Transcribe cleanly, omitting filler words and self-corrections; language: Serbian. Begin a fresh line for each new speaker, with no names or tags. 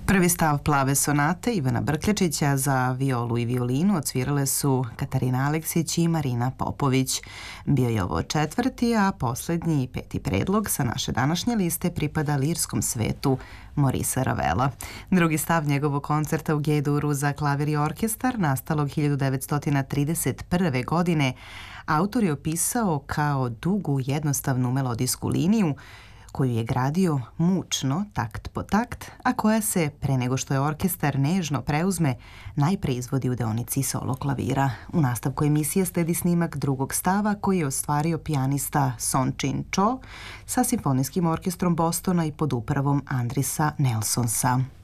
Prvi stav Plave sonate Ivana Brkljačića za violu i violinu odsvirale su Katarina Aleksić i Marina Popović. Bio je ovo četvrti, a poslednji i peti predlog sa naše današnje liste pripada lirskom svetu Morisa Ravela. Drugi stav njegovog koncerta u G-duru za klavir i orkestar, nastalog 1931. godine, autor je opisao kao dugu, jednostavnu melodijsku liniju koju je gradio mučno, takt po takt, a koja se, pre nego što je orkestar nežno preuzme, najpre izvodi u deonici solo klavira. U nastavku emisije sledi snimak drugog stava koji je ostvario pijanista Son Chin Cho sa Simfonijskim orkestrom Bostona i pod upravom Andrisa Nelsonsa.